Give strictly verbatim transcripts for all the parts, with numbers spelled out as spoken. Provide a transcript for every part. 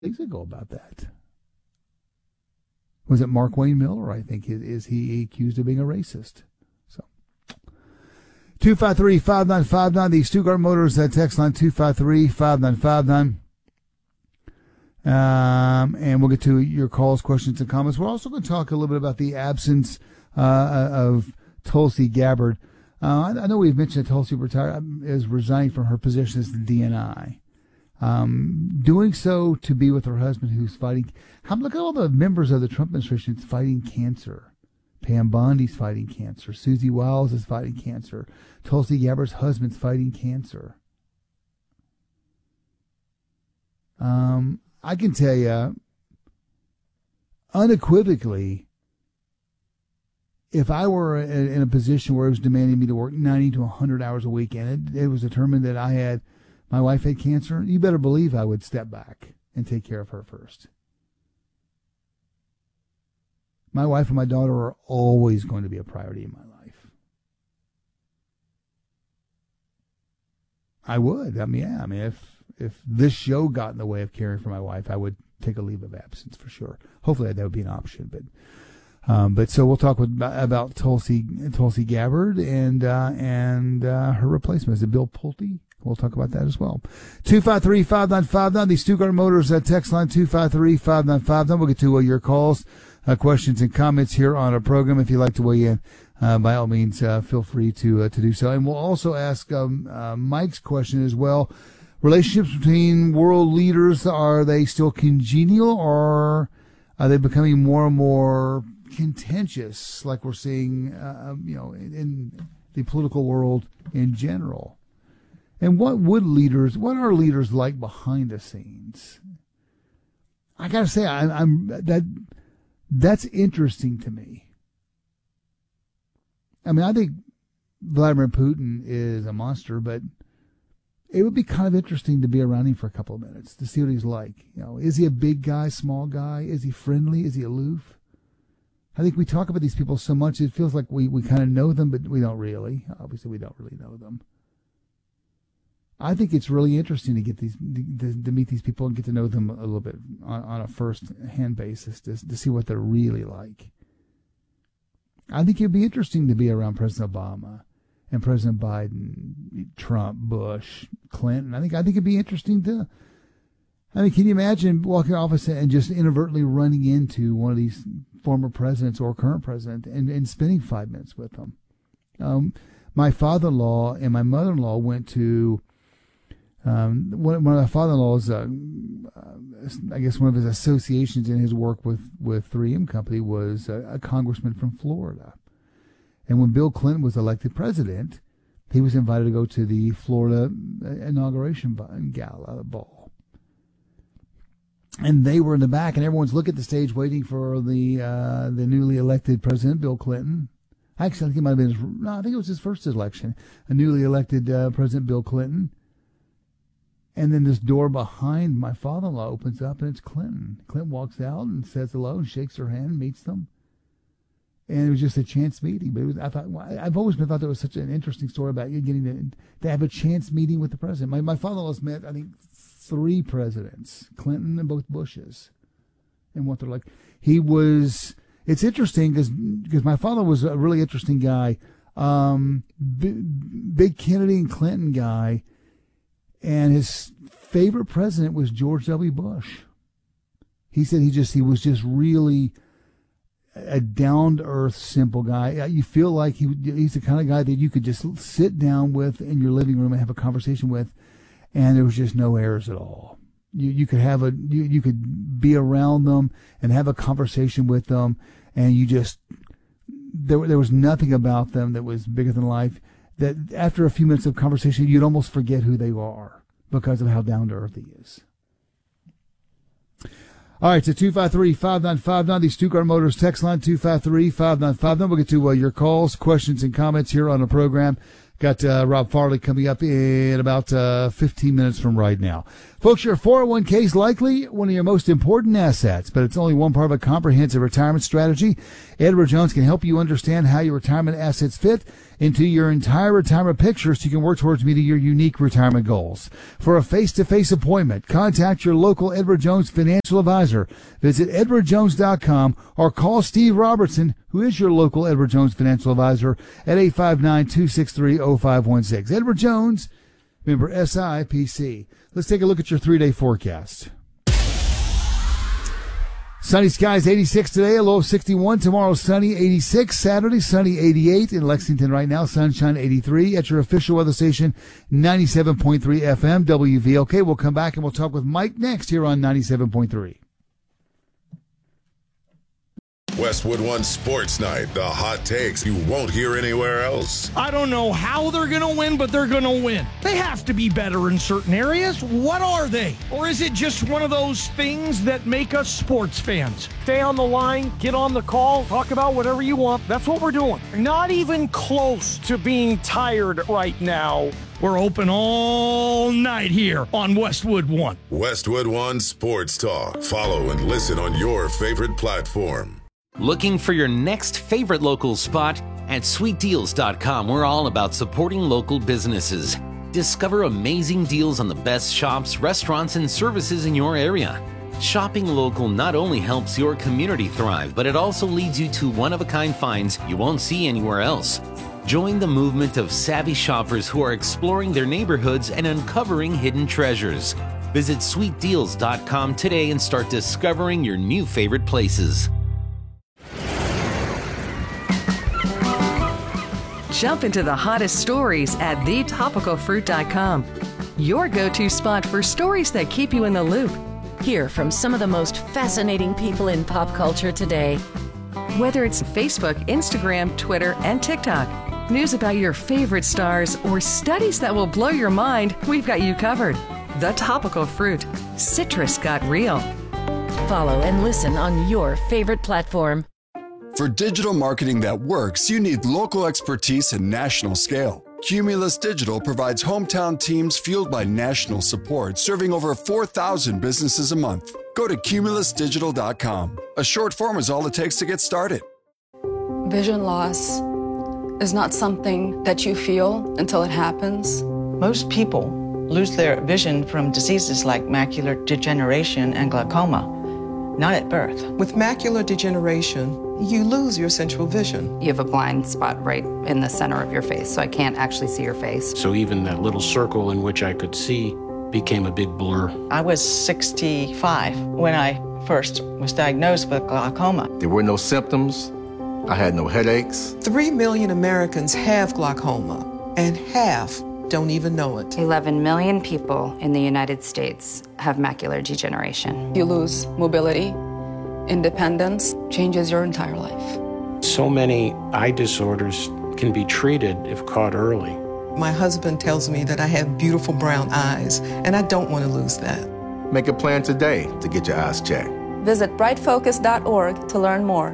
days ago about that. Was it Mark Wayne Miller? I think is, is he accused of being a racist? So two five three, five nine five nine, the Stuttgart Motors uh, text line two five three, five nine five nine. Um, and we'll get to your calls, questions, and comments. We're also going to talk a little bit about the absence uh, of Tulsi Gabbard. Uh, I, I know we've mentioned that Tulsi retired, is resigning from her position as the D N I. Um, doing so to be with her husband who's fighting. How, look at all the members of the Trump administration fighting cancer. Pam Bondi's fighting cancer. Susie Wiles is fighting cancer. Tulsi Gabbard's husband's fighting cancer. Um, I can tell you unequivocally, if I were in a position where it was demanding me to work ninety to one hundred hours a week and it, it was determined that I had, my wife had cancer, you better believe I would step back and take care of her first. My wife and my daughter are always going to be a priority in my life. I would. I mean, yeah. I mean, if if this show got in the way of caring for my wife, I would take a leave of absence for sure. Hopefully that would be an option. But um, but so we'll talk with, about Tulsi Tulsi Gabbard and uh, and uh, her replacement. Is it Bill Pulte? We'll talk about that as well. two five three, five nine five nine, the Stuttgart Motors uh, text line two five three, five nine five nine. We'll get to uh, your calls, uh, questions, and comments here on our program. If you'd like to weigh in, uh, by all means, uh, feel free to uh, to do so. And we'll also ask um, uh, Mike's question as well. Relationships between world leaders, are they still congenial, or are they becoming more and more contentious, like we're seeing, uh, you know, in, in the political world in general? And what would leaders, what are leaders like behind the scenes? I gotta say, I, I'm that that's interesting to me. I mean, I think Vladimir Putin is a monster, but it would be kind of interesting to be around him for a couple of minutes to see what he's like. You know, is he a big guy, small guy? Is he friendly? Is he aloof? I think we talk about these people so much, it feels like we, we kind of know them, but we don't really. Obviously, we don't really know them. I think it's really interesting to get these to, to meet these people and get to know them a little bit on, on a first-hand basis to, to see what they're really like. I think it'd be interesting to be around President Obama and President Biden, Trump, Bush, Clinton. I think I think it'd be interesting to. I mean, can you imagine walking in office and just inadvertently running into one of these former presidents or current president and, and spending five minutes with them? Um, my father-in-law and my mother-in-law went to. Um, one, one of my father-in-law's, uh, uh, I guess one of his associations in his work with, with three M Company was a, a congressman from Florida. And when Bill Clinton was elected president, he was invited to go to the Florida inauguration gala ball. And they were in the back, and everyone's looking at the stage waiting for the uh, the newly elected president, Bill Clinton. Actually, I think it might have been his, no, I think it was his first election, a newly elected uh, President Bill Clinton. And then this door behind my father-in-law opens up, and it's Clinton. Clinton walks out and says hello and shakes her hand, meets them. And it was just a chance meeting. But it was, I thought, well, I've always been thought that was such an interesting story about you getting to, to have a chance meeting with the president. My, my father-in-law's met, I think, three presidents, Clinton and both Bushes, and what they're like. He was, it's interesting because my father was a really interesting guy, um, big, big Kennedy and Clinton guy. And his favorite president was George W. Bush. He said he just he was just really a down-to-earth, simple guy. You feel like he he's the kind of guy that you could just sit down with in your living room and have a conversation with, and there was just no airs at all. You you could have a you, you could be around them and have a conversation with them, and you just there there was nothing about them that was bigger than life. That after a few minutes of conversation, you'd almost forget who they are because of how down-to-earth he is. All right, so two five three, five nine five nine, the Stuttgart Motors text line, two five three, five nine five nine. We'll get to uh, your calls, questions, and comments here on the program. Got uh, Rob Farley coming up in about uh, fifteen minutes from right now. Folks, your four oh one k is likely one of your most important assets, but it's only one part of a comprehensive retirement strategy. Edward Jones can help you understand how your retirement assets fit into your entire retirement picture so you can work towards meeting your unique retirement goals. For a face-to-face appointment, contact your local Edward Jones financial advisor. Visit edward jones dot com or call Steve Robertson, who is your local Edward Jones financial advisor, at eight five nine, two six three, zero five one six. Edward Jones, member S I P C. Let's take a look at your three-day forecast. Sunny skies, eighty-six today, a low of sixty-one. Tomorrow, sunny, eighty-six. Saturday, sunny, eighty-eight. In Lexington right now, sunshine, eighty-three. At your official weather station, ninety-seven point three F M, W V L K. We'll come back and we'll talk with Mike next here on ninety-seven point three. Westwood One Sports Night, the hot takes you won't hear anywhere else. I don't know how they're going to win, but they're going to win. They have to be better in certain areas. What are they? Or is it just one of those things that make us sports fans? Stay on the line, get on the call, talk about whatever you want. That's what we're doing. Not even close to being tired right now. We're open all night here on Westwood One. Westwood One Sports Talk. Follow and listen on your favorite platform. Looking for your next favorite local spot? At sweet deals dot com, we're all about supporting local businesses. Discover amazing deals on the best shops, restaurants, and services in your area. Shopping local not only helps your community thrive, but it also leads you to one-of-a-kind finds you won't see anywhere else. Join the movement of savvy shoppers who are exploring their neighborhoods and uncovering hidden treasures. Visit sweet deals dot com today and start discovering your new favorite places. Jump into the hottest stories at the topical fruit dot com. Your go-to spot for stories that keep you in the loop. Hear from some of the most fascinating people in pop culture today. Whether it's Facebook, Instagram, Twitter, and TikTok, news about your favorite stars, or studies that will blow your mind, we've got you covered. The Topical Fruit. Citrus got real. Follow and listen on your favorite platform. For digital marketing that works, you need local expertise and national scale. Cumulus Digital provides hometown teams fueled by national support, serving over four thousand businesses a month. Go to cumulus digital dot com. A short form is all it takes to get started. Vision loss is not something that you feel until it happens. Most people lose their vision from diseases like macular degeneration and glaucoma, not at birth. With macular degeneration, you lose your central vision. You have a blind spot right in the center of your face, so I can't actually see your face. So even that little circle in which I could see became a big blur. I was sixty-five when I first was diagnosed with glaucoma. There were no symptoms. I had no headaches. Three million Americans have glaucoma, and half don't even know it. eleven million people in the United States have macular degeneration. You lose mobility, independence, changes your entire life. So many eye disorders can be treated if caught early. My husband tells me that I have beautiful brown eyes, and I don't want to lose that. Make a plan today to get your eyes checked. Visit bright focus dot org to learn more.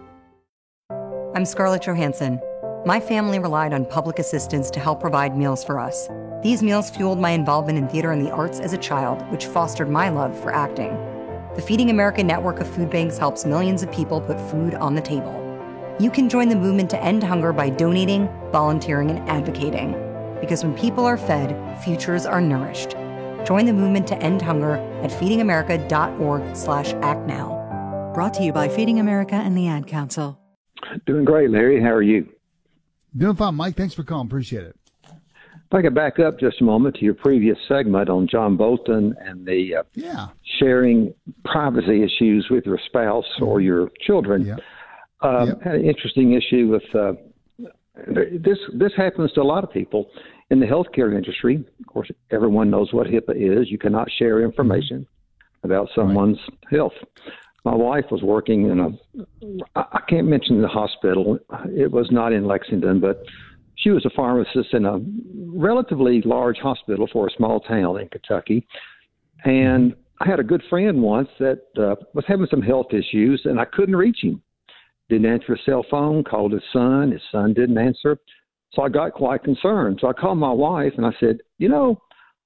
I'm Scarlett Johansson. My family relied on public assistance to help provide meals for us. These meals fueled my involvement in theater and the arts as a child, which fostered my love for acting. The Feeding America network of food banks helps millions of people put food on the table. You can join the movement to end hunger by donating, volunteering, and advocating. Because when people are fed, futures are nourished. Join the movement to end hunger at feeding america dot org slash act now. Brought to you by Feeding America and the Ad Council. Doing great, Larry. How are you? Doing fine, Mike. Thanks for calling. Appreciate it. If I could back up just a moment to your previous segment on John Bolton and the uh, yeah. sharing privacy issues with your spouse or your children. Yeah. Um, yep. Had an interesting issue with uh, this. This happens to a lot of people in the healthcare industry. Of course, everyone knows what HIPAA is. You cannot share information mm-hmm. about someone's right. health. My wife was working in a, I can't mention the hospital. It was not in Lexington, but she was a pharmacist in a relatively large hospital for a small town in Kentucky. And I had a good friend once that uh, was having some health issues, and I couldn't reach him. Didn't answer his cell phone, called his son. His son didn't answer. So I got quite concerned. So I called my wife and I said, you know,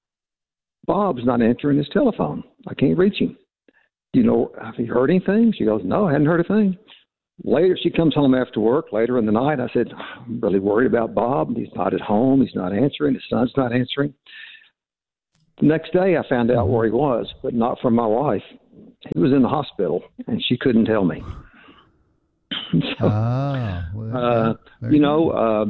Bob's not answering his telephone. I can't reach him. Do you know, have you heard anything? She goes, no, I hadn't heard a thing. Later, she comes home after work, later in the night. I said, I'm really worried about Bob. He's not at home. He's not answering. His son's not answering. The next day, I found out where he was, but not from my wife. He was in the hospital, and she couldn't tell me. so, ah, well, uh, you know, uh,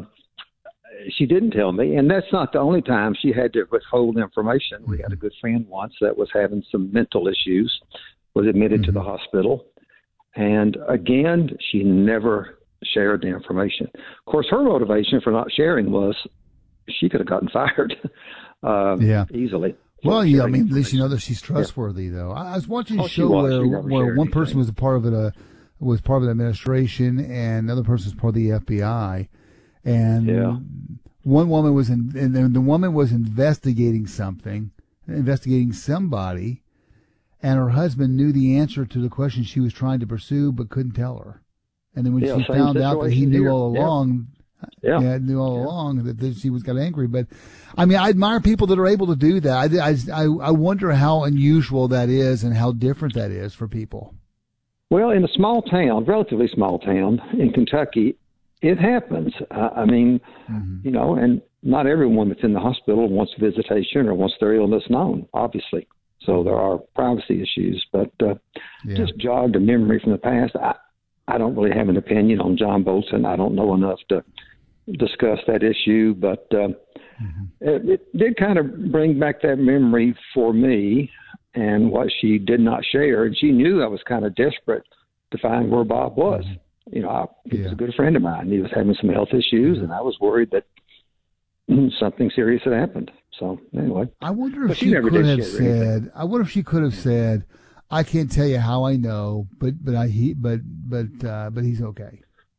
she didn't tell me, and that's not the only time she had to withhold information. We had a good friend once that was having some mental issues, was admitted mm-hmm. to the hospital. And again, she never shared the information. Of course, her motivation for not sharing was she could have gotten fired uh, yeah. easily. Well, yeah, I mean, at least you know that she's trustworthy, yeah. though. I was watching a oh, show where, where one person was a part of it, uh, was part of an administration, and another person was part of the F B I. And yeah. one woman was in, and the woman was investigating something, investigating somebody. And her husband knew the answer to the question she was trying to pursue, but couldn't tell her. And then when yeah, she found out that he knew here. all along, yeah. yeah, knew all yeah. along that, that she was got angry. But I mean, I admire people that are able to do that. I, I, I wonder how unusual that is and how different that is for people. Well, in a small town, relatively small town in Kentucky, it happens. Uh, I mean, mm-hmm. you know, and not everyone that's in the hospital wants visitation or wants their illness known, obviously. So there are privacy issues, but uh, yeah. just jogged a memory from the past. I, I don't really have an opinion on John Bolton. I don't know enough to discuss that issue, but uh, mm-hmm. it, it did kind of bring back that memory for me and what she did not share. And she knew I was kind of desperate to find where Bob was. Mm-hmm. You know, I, he yeah. was a good friend of mine. He was having some health issues, mm-hmm. and I was worried that something serious had happened. So anyway, I wonder if but she, she never could did have share said. anything. I wonder if she could have said, "I can't tell you how I know, but but I he but but uh, but he's okay."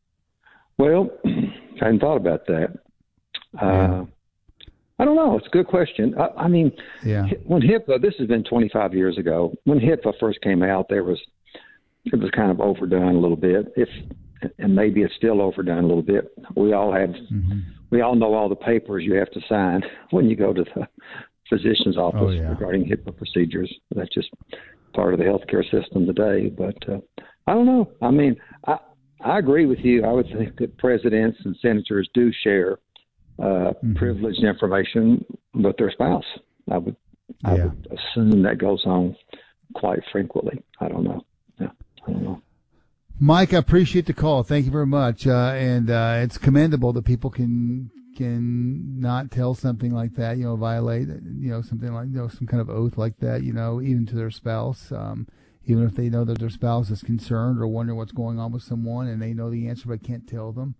Well, I hadn't thought about that. Uh, yeah. I don't know. It's a good question. I, I mean, yeah. when HIPAA, this has been twenty-five years ago. When HIPAA first came out, there was it was kind of overdone a little bit. If and maybe it's still overdone a little bit. We all have. Mm-hmm. We all know all the papers you have to sign when you go to the physician's office oh, yeah. regarding HIPAA procedures. That's just part of the healthcare system today. But uh, I don't know. I mean, I I agree with you. I would think that presidents and senators do share uh, mm-hmm. privileged information with their spouse. I would I yeah. would assume that goes on quite frequently. I don't know. Yeah, I don't know. Mike, I appreciate the call. Thank you very much. Uh, and uh, it's commendable that people can can not tell something like that, you know, violate, you know, something like, you know, some kind of oath like that, you know, even to their spouse, um, even if they know that their spouse is concerned or wondering what's going on with someone and they know the answer but can't tell them.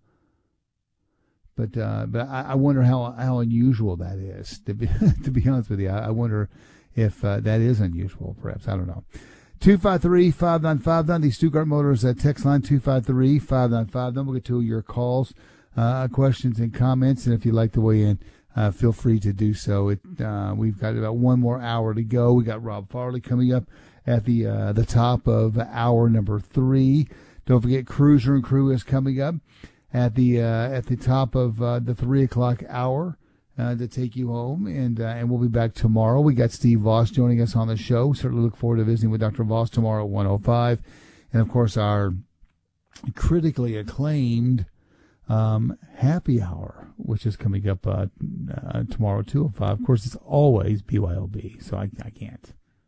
But uh, but I, I wonder how how unusual that is. To be to be honest with you, I, I wonder if uh, that is unusual. Perhaps, I don't know. Two five three five nine five nine. The Stuttgart Motors uh, text line two five three five nine five nine. We'll get to your calls, uh, questions, and comments. And if you'd like to weigh in, uh, feel free to do so. It uh, we've got about one more hour to go. We got Rob Farley coming up at the uh, the top of hour number three. Don't forget, Cruiser and Crew is coming up at the uh, at the top of uh, the three o'clock hour uh, to take you home, and uh, and we'll be back tomorrow. We got Steve Voss joining us on the show. Certainly look forward to visiting with Doctor Voss tomorrow at one oh five, and of course our critically acclaimed um, happy hour, which is coming up uh, uh, tomorrow at two oh five. Of course, it's always B Y O B, so I I can't.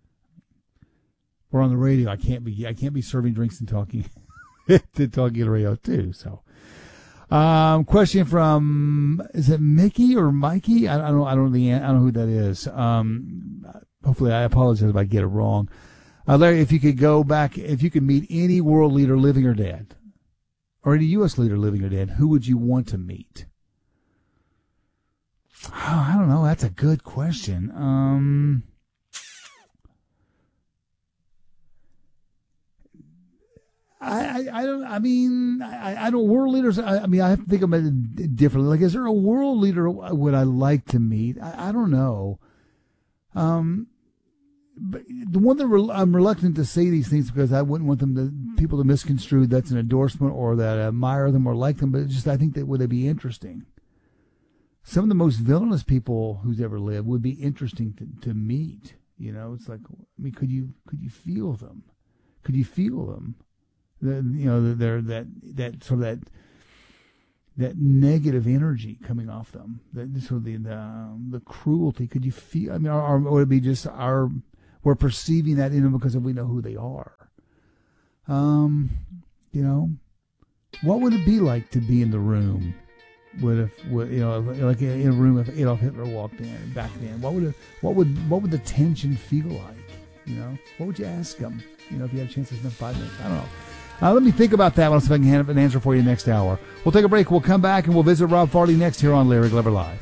We're on the radio. I can't be I can't be serving drinks and talking to talking to radio too. So. Um, question from, is it Mickey or Mikey? I, I don't, I don't know the, I don't know who that is. Um, hopefully I apologize if I get it wrong. Uh, Larry, if you could go back, if you could meet any world leader living or dead, or any U S leader living or dead, who would you want to meet? Oh, I don't know. That's a good question. Um, I, I, I don't, I mean, I, I don't, world leaders, I, I mean, I have to think about it differently. Like, is there a world leader would I like to meet? I, I don't know. Um, but the one that re- I'm reluctant to say these things because I wouldn't want them to, people to misconstrue that's an endorsement or that I admire them or like them, but it's just, I think that would it be interesting. some of the most villainous people who's ever lived would be interesting to, to meet. You know, it's like, I mean, could you could you feel them? Could you feel them? The, you know, they're that that sort of that that negative energy coming off them. That sort of the the, the cruelty. Could you feel? I mean, or, or would it be just our we're perceiving that in them because we know who they are? Um, you know, what would it be like to be in the room? Would if would, you know, like in a room if Adolf Hitler walked in back then, what would it, what would what would the tension feel like? You know, what would you ask him? You know, if you had a chance to spend five minutes, I don't know. Uh, let me think about that. I'll see if I can have an answer for you next hour. We'll take a break. We'll come back and we'll visit Rob Farley next here on Larry Glover Live.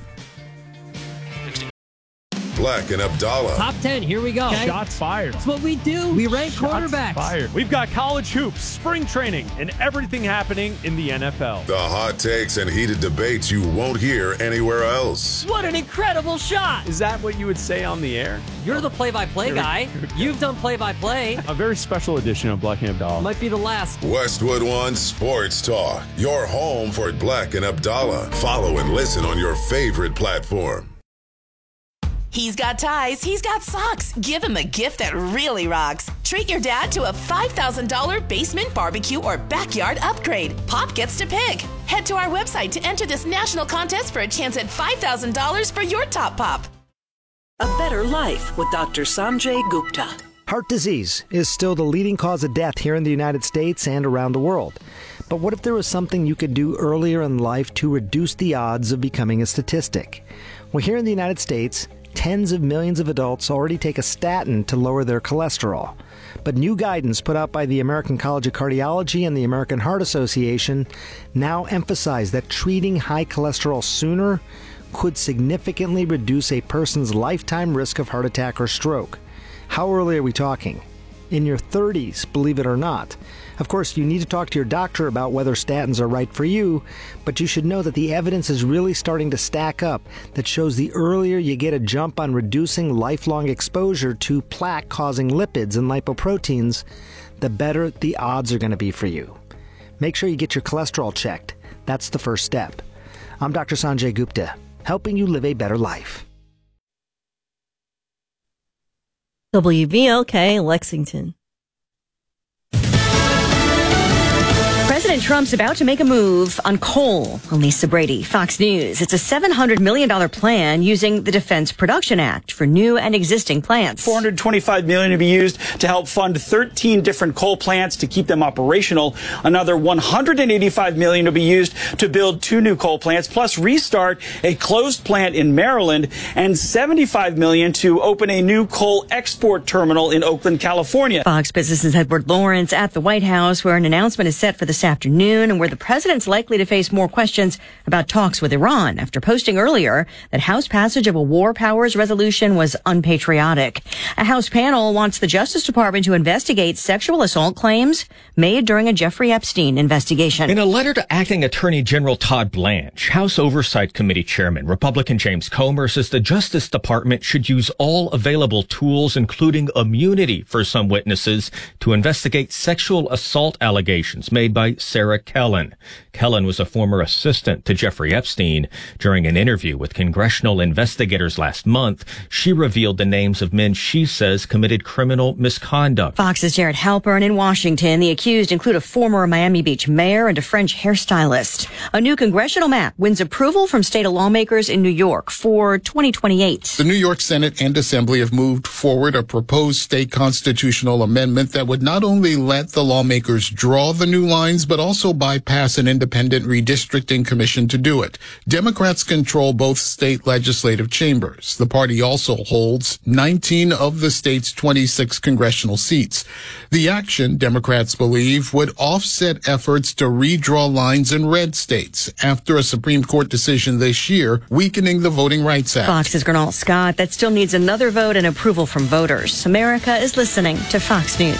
Black and Abdallah. Top ten, here we go. Okay. Shots fired. That's what we do. We rank Shots quarterbacks. Fired. We've got college hoops, spring training, and everything happening in the N F L. The hot takes and heated debates you won't hear anywhere else. What an incredible shot. Is that what you would say on the air? You're the play-by-play guy. You've done play-by-play. A very special edition of Black and Abdallah. Might be the last. Westwood One Sports Talk. Your home for Black and Abdallah. Follow and listen on your favorite platform. He's got ties, he's got socks. Give him a gift that really rocks. Treat your dad to a five thousand dollars basement barbecue or backyard upgrade. Pop gets to pick. Head to our website to enter this national contest for a chance at five thousand dollars for your top pop. A better life with Doctor Sanjay Gupta. Heart disease is still the leading cause of death here in the United States and around the world. But what if there was something you could do earlier in life to reduce the odds of becoming a statistic? Well, here in the United States, tens of millions of adults already take a statin to lower their cholesterol. But new guidance put out by the American College of Cardiology and the American Heart Association now emphasize that treating high cholesterol sooner could significantly reduce a person's lifetime risk of heart attack or stroke. How early are we talking? In your thirties, believe it or not. Of course, you need to talk to your doctor about whether statins are right for you, but you should know that the evidence is really starting to stack up that shows the earlier you get a jump on reducing lifelong exposure to plaque-causing lipids and lipoproteins, the better the odds are going to be for you. Make sure you get your cholesterol checked. That's the first step. I'm Doctor Sanjay Gupta, helping you live a better life. W V L K Lexington. President Trump's about to make a move on coal. Lisa Brady, Fox News. It's a seven hundred million dollars plan using the Defense Production Act for new and existing plants. four hundred twenty-five million dollars to be used to help fund thirteen different coal plants to keep them operational. Another one hundred eighty-five million dollars to be used to build two new coal plants, plus restart a closed plant in Maryland, and seventy-five million dollars to open a new coal export terminal in Oakland, California. Fox Business's Edward Lawrence at the White House, where an announcement is set for this afternoon and where the president's likely to face more questions about talks with Iran after posting earlier that House passage of a war powers resolution was unpatriotic. A House panel wants the Justice Department to investigate sexual assault claims made during a Jeffrey Epstein investigation. In a letter to Acting Attorney General Todd Blanche, House Oversight Committee Chairman Republican James Comer says the Justice Department should use all available tools, including immunity for some witnesses, to investigate sexual assault allegations made by Sarah Kellen. Kellen was a former assistant to Jeffrey Epstein. During an interview with congressional investigators last month, she revealed the names of men she says committed criminal misconduct. Fox's Jared Halpern in Washington. The accused include a former Miami Beach mayor and a French hairstylist. A new congressional map wins approval from state lawmakers in New York for twenty twenty-eight. The New York Senate and Assembly have moved forward a proposed state constitutional amendment that would not only let the lawmakers draw the new lines, but also bypass an independent redistricting commission to do it. Democrats control both state legislative chambers. The party also holds nineteen of the state's twenty-six congressional seats. The action, Democrats believe, would offset efforts to redraw lines in red states after a Supreme Court decision this year weakening the Voting Rights Act. Fox's Gernal Scott. That still needs another vote and approval from voters. America is listening to Fox News.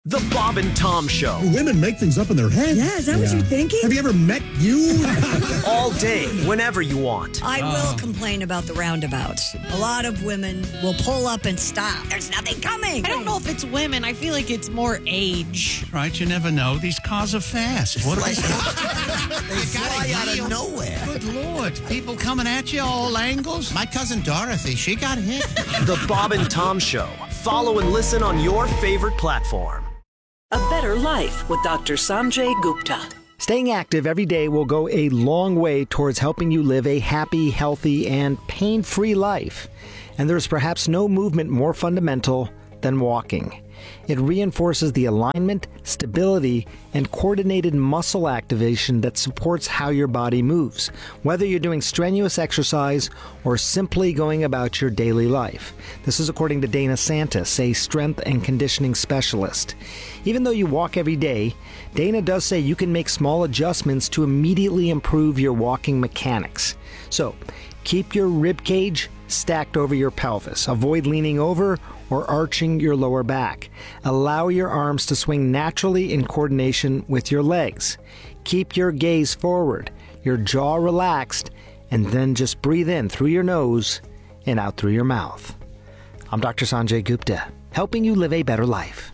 The Bob and Tom Show. Women make things up in their head. Yeah, is that yeah. what you're thinking? Have you ever met you? All day, whenever you want. I uh. will complain about the roundabouts. A lot of women will pull up and stop. There's nothing coming. I don't know if it's women. I feel like it's more age. Right, you never know. These cars are fast. What like, they fly out of nowhere. Good Lord. People coming at you all angles. My cousin Dorothy, she got hit. The Bob and Tom Show. Follow and listen on your favorite platform. A Better Life with Doctor Sanjay Gupta. Staying active every day will go a long way towards helping you live a happy, healthy, and pain-free life. And there's perhaps no movement more fundamental than walking. It reinforces the alignment, stability, and coordinated muscle activation that supports how your body moves, whether you're doing strenuous exercise or simply going about your daily life. This is according to Dana Santis, a strength and conditioning specialist. Even though you walk every day, Dana does say you can make small adjustments to immediately improve your walking mechanics. So, keep your rib cage stacked over your pelvis. Avoid leaning over or arching your lower back. Allow your arms to swing naturally in coordination with your legs. Keep your gaze forward, your jaw relaxed, and then just breathe in through your nose and out through your mouth. I'm Doctor Sanjay Gupta, helping you live a better life.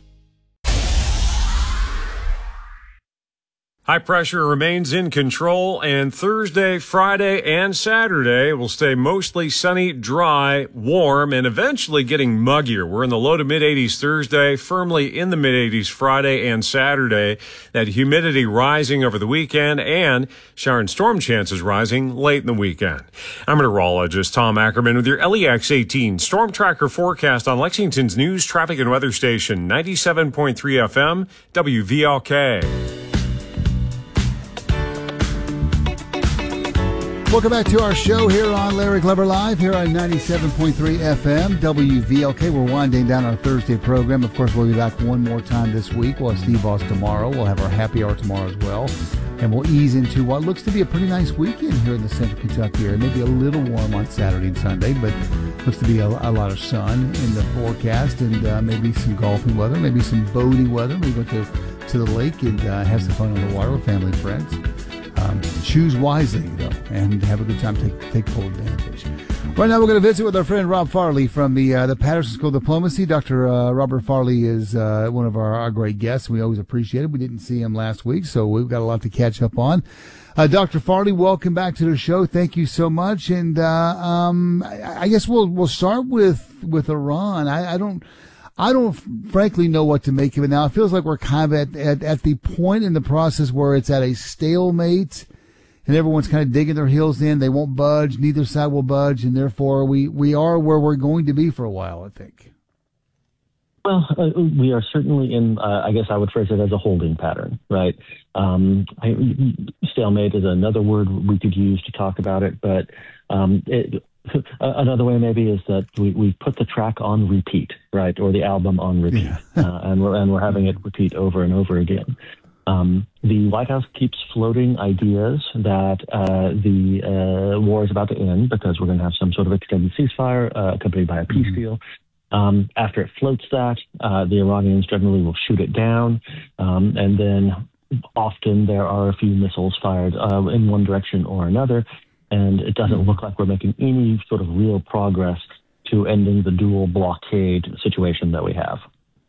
High pressure remains in control, and Thursday, Friday, and Saturday will stay mostly sunny, dry, warm, and eventually getting muggier. We're in the low to mid eighties Thursday, firmly in the mid eighties Friday and Saturday. That humidity rising over the weekend, and shower and storm chances rising late in the weekend. I'm meteorologist Tom Ackerman with your L E X eighteen Storm Tracker forecast on Lexington's news, traffic, and weather station, ninety-seven point three F M, W V L K. Welcome back to our show here on Larry Glover Live, here on ninety-seven point three F M, W V L K. We're winding down our Thursday program. Of course, we'll be back one more time this week. We'll have Steve Voss tomorrow. We'll have our happy hour tomorrow as well. And we'll ease into what looks to be a pretty nice weekend here in the central Kentucky area. Maybe a little warm on Saturday and Sunday, but looks to be a, a lot of sun in the forecast, and uh, maybe some golfing weather, maybe some boating weather. Maybe go to, to the lake and uh, have some fun on the water with family and friends. Um, choose wisely, though, and have a good time. Take take full advantage. Right now, we're going to visit with our friend Rob Farley from the uh, the Patterson School of Diplomacy. Doctor Uh, Robert Farley is uh, one of our, our great guests. We always appreciate it. We didn't see him last week, so we've got a lot to catch up on. Uh, Doctor Farley, welcome back to the show. Thank you so much. And uh, um, I, I guess we'll we'll start with with Iran. I, I don't. I don't frankly know what to make of it now. It feels like we're kind of at, at, at the point in the process where it's at a stalemate and everyone's kind of digging their heels in. They won't budge. Neither side will budge. And therefore we, we are where we're going to be for a while, I think. Well, uh, we are certainly in, uh, I guess I would phrase it as a holding pattern, right? Um, I, stalemate is another word we could use to talk about it, but um, it, another way maybe is that we, we put the track on repeat, right, or the album on repeat, yeah. uh, and we're and we're having it repeat over and over again. Um, the White House keeps floating ideas that uh, the uh, war is about to end because we're going to have some sort of extended ceasefire uh, accompanied by a peace mm-hmm. deal. Um, after it floats that, uh, the Iranians generally will shoot it down, um, and then often there are a few missiles fired uh, in one direction or another. And it doesn't look like we're making any sort of real progress to ending the dual blockade situation that we have.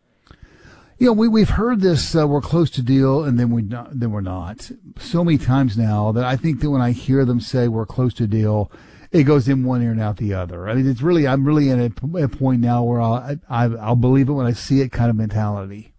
You know, we, we've heard this, uh, we're close to deal, and then, we not, then we're not. So many times now that I think that when I hear them say we're close to deal, it goes in one ear and out the other. I mean, it's really, I'm really at a, a point now where I'll, I, I'll believe it when I see it kind of mentality.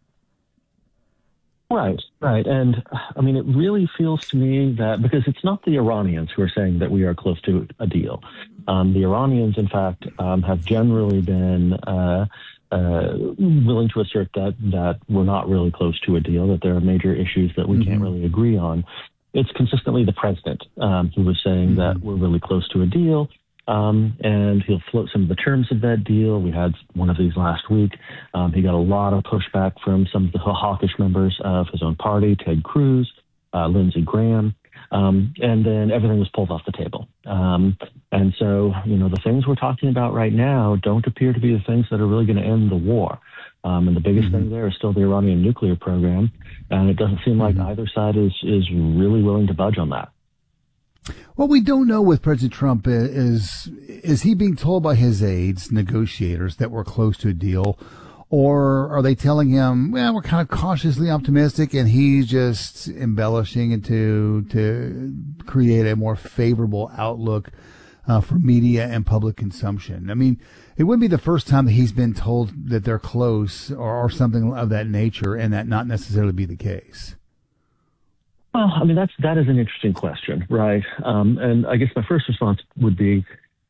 Right, right. And I mean, it really feels to me that because it's not the Iranians who are saying that we are close to a deal. Um, the Iranians, in fact, um, have generally been uh, uh, willing to assert that, that we're not really close to a deal, that there are major issues that we mm-hmm. can't really agree on. It's consistently the president um, who was saying mm-hmm. that we're really close to a deal. Um, and he'll float some of the terms of that deal. We had one of these last week. Um, he got a lot of pushback from some of the hawkish members of his own party, Ted Cruz, uh, Lindsey Graham, um, and then everything was pulled off the table. Um, and so, you know, the things we're talking about right now don't appear to be the things that are really going to end the war. Um, and the biggest Mm-hmm. thing there is still the Iranian nuclear program. And it doesn't seem like Mm-hmm. either side is, is really willing to budge on that. What we don't know with President Trump is, is he being told by his aides, negotiators, that we're close to a deal? Or are they telling him, well, we're kind of cautiously optimistic, and he's just embellishing it to, to create a more favorable outlook uh, for media and public consumption? I mean, it wouldn't be the first time that he's been told that they're close or, or something of that nature, and that not necessarily be the case. Well, I mean, that's, that is an interesting question, right? Um, and I guess my first response would be,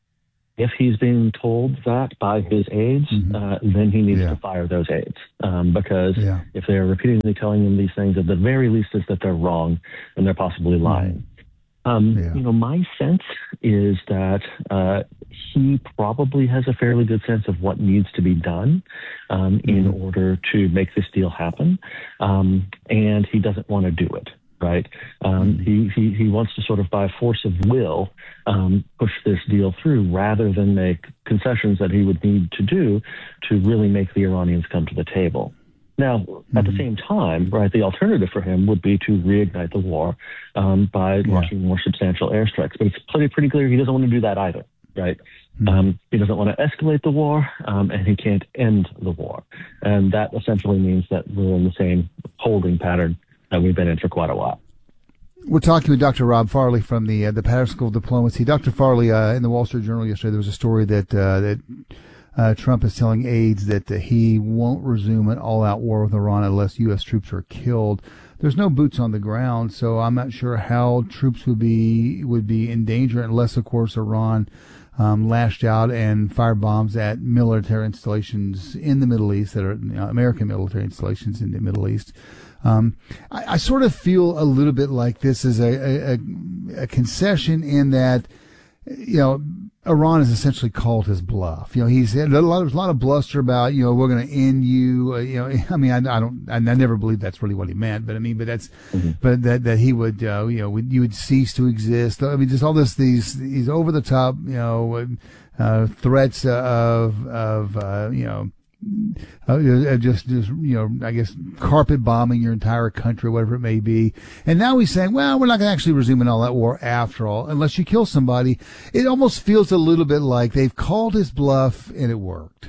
if he's being told that by his aides, mm-hmm. uh, then he needs yeah. to fire those aides. Um, because yeah. if they're repeatedly telling him these things, at the very least is that they're wrong and they're possibly lying. Mm-hmm. Um, yeah. You know, my sense is that uh, he probably has a fairly good sense of what needs to be done um, mm-hmm. in order to make this deal happen. Um, and he doesn't want to do it. Right. Um, he, he, he wants to sort of, by force of will, um, push this deal through rather than make concessions that he would need to do to really make the Iranians come to the table. Now, mm-hmm. at the same time, right, the alternative for him would be to reignite the war um, by yeah. launching more substantial airstrikes. But it's pretty, pretty clear he doesn't want to do that either. Right. Mm-hmm. Um, he doesn't want to escalate the war, um, and he can't end the war. And that essentially means that we're in the same holding pattern that we've been in for quite a while. We're talking with Doctor Rob Farley from the uh, the Patterson School of Diplomacy. Doctor Farley, uh, in the Wall Street Journal yesterday, there was a story that uh, that uh, Trump is telling aides that uh, he won't resume an all-out war with Iran unless U S troops are killed. There's no boots on the ground, so I'm not sure how troops would be would be in danger unless, of course, Iran um, lashed out and fired bombs at military installations in the Middle East that are you know, American military installations in the Middle East. Um, I, I sort of feel a little bit like this is a, a, a concession in that, you know, Iran has essentially called his bluff. You know, he's had a lot of, a lot of bluster about, you know, we're going to end you. Uh, you know, I mean, I, I don't, I, I never believed that's really what he meant, but I mean, but that's, mm-hmm. but that, that he would, uh, you know, would, you would cease to exist. I mean, just all this, these, these over the top, you know, uh, threats of, of, uh, you know, Uh, just, just, you know, I guess carpet bombing your entire country, whatever it may be. And now he's saying, well, we're not going to actually resume an all-out war after all, unless you kill somebody. It almost feels a little bit like they've called his bluff and it worked.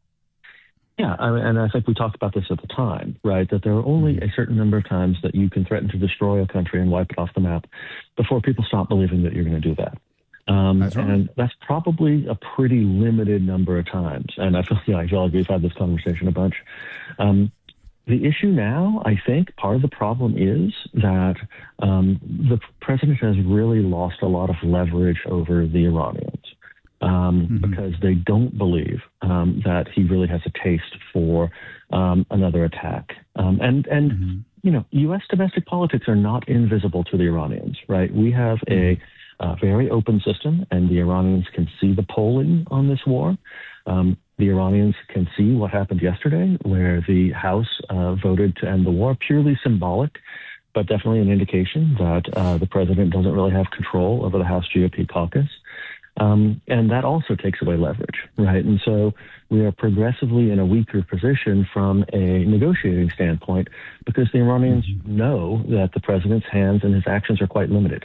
Yeah, I mean, and I think we talked about this at the time, right, that there are only a certain number of times that you can threaten to destroy a country and wipe it off the map before people stop believing that you're going to do that. Um, that's right. And that's probably a pretty limited number of times. And I feel, yeah, I feel like we've had this conversation a bunch. Um, the issue now, I think, part of the problem is that um, the president has really lost a lot of leverage over the Iranians um, mm-hmm. because they don't believe um, that he really has a taste for um, another attack. Um, and, and mm-hmm. you know, U S domestic politics are not invisible to the Iranians, right? We have mm-hmm. a Uh, very open system, and the Iranians can see the polling on this war. Um, the Iranians can see what happened yesterday, where the House uh, voted to end the war, purely symbolic, but definitely an indication that uh, the president doesn't really have control over the House G O P caucus. Um, and that also takes away leverage, right? And so we are progressively in a weaker position from a negotiating standpoint because the Iranians know that the president's hands and his actions are quite limited.